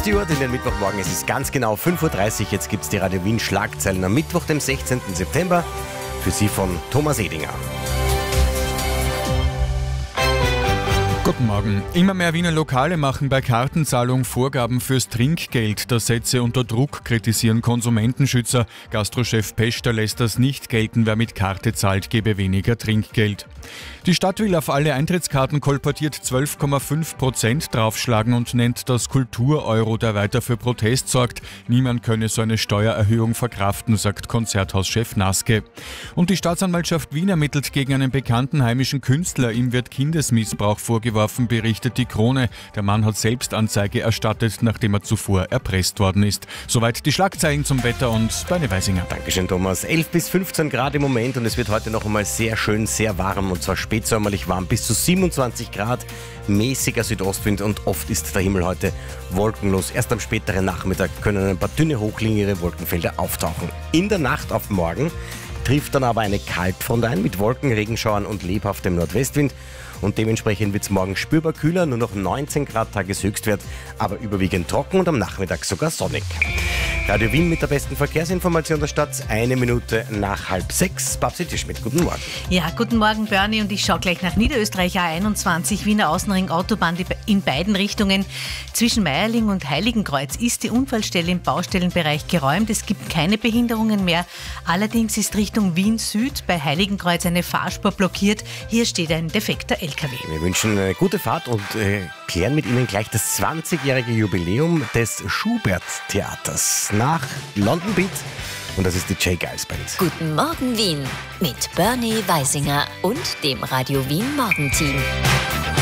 Uhr in den Mittwochmorgen. Es ist ganz genau 5:30 Uhr. Jetzt gibt es die Radio Wien Schlagzeilen am Mittwoch, dem 16. September. Für Sie von Thomas Edinger. Guten Morgen. Immer mehr Wiener Lokale machen bei Kartenzahlung Vorgaben fürs Trinkgeld. Das setze unter Druck, kritisieren Konsumentenschützer. Gastrochef Peschter lässt das nicht gelten. Wer mit Karte zahlt, gebe weniger Trinkgeld. Die Stadt will auf alle Eintrittskarten kolportiert 12,5% draufschlagen und nennt das Kultur-Euro, der weiter für Protest sorgt. Niemand könne so eine Steuererhöhung verkraften, sagt Konzerthauschef Naske. Und die Staatsanwaltschaft Wien ermittelt gegen einen bekannten heimischen Künstler. Ihm wird Kindesmissbrauch vorgeworfen, berichtet die Krone. Der Mann hat selbst Anzeige erstattet, nachdem er zuvor erpresst worden ist. Soweit die Schlagzeilen zum Wetter und Bernie Weisinger. Dankeschön, Thomas. 11 bis 15 Grad im Moment und es wird heute noch einmal sehr schön, sehr warm und zwar spätsommerlich warm. Bis zu 27 Grad, mäßiger Südostwind und oft ist der Himmel heute wolkenlos. Erst am späteren Nachmittag können ein paar dünne, hochliegende Wolkenfelder auftauchen. In der Nacht auf morgen trifft dann aber eine Kaltfront ein mit Wolken, Regenschauern und lebhaftem Nordwestwind. Und dementsprechend wird es morgen spürbar kühler, nur noch 19 Grad Tageshöchstwert, aber überwiegend trocken und am Nachmittag sogar sonnig. Radio Wien mit der besten Verkehrsinformation der Stadt, 1 Minute nach 5:30. Babsi Tischmidt, guten Morgen. Ja, guten Morgen Bernie und ich schaue gleich nach Niederösterreich A21, Wiener Außenring Autobahn in beiden Richtungen. Zwischen Meierling und Heiligenkreuz ist die Unfallstelle im Baustellenbereich geräumt. Es gibt keine Behinderungen mehr. Allerdings ist Richtung Wien Süd bei Heiligenkreuz eine Fahrspur blockiert. Hier steht ein defekter LKW. Wir wünschen eine gute Fahrt und klären mit Ihnen gleich das 20-jährige Jubiläum des Schubert-Theaters nach London Beat. Und das ist die J. Geils Band. Guten Morgen Wien mit Bernie Weisinger und dem Radio Wien Morgenteam.